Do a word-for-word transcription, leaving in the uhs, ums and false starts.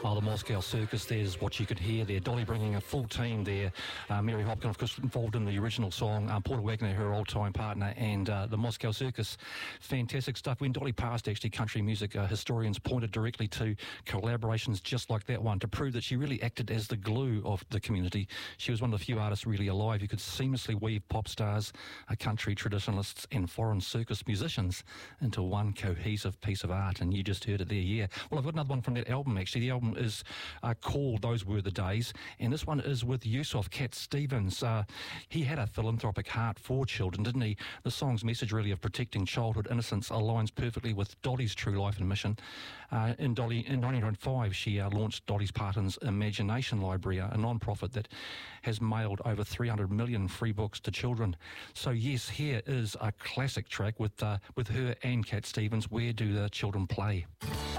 Oh, the Moscow Circus, there's what you could hear there. Dolly bringing a full team there. Uh, Mary Hopkin, of course, involved in the original song. Um, Porter Wagner, her old-time partner, and uh, the Moscow Circus. Fantastic stuff. When Dolly passed, actually, country music uh, historians pointed directly to collaborations just like that one to prove that she really acted as the glue of the community. She was one of the few artists really alive who could seamlessly weave pop stars, uh, country traditionalists, and foreign circus musicians into one cohesive piece of art. And you just heard it there, yeah. Well, I've got another one from that album, actually. The album is uh, called Those Were the Days, and this one is with Yusuf Cat Stevens. Uh, he had a philanthropic heart for children, didn't he? The song's message really of protecting childhood innocence aligns perfectly with Dolly's true life and mission. Uh, in Dolly, in nineteen ninety-five, she uh, launched Dolly Parton's Imagination Library, a non-profit that has mailed over three hundred million free books to children. So yes, here is a classic track with uh, with her and Cat Stevens, Where Do the Children Play?